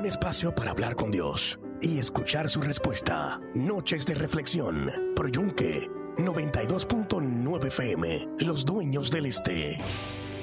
Un espacio para hablar con Dios y escuchar su respuesta. Noches de reflexión. Por Yunque 92.9 FM. Los dueños del este.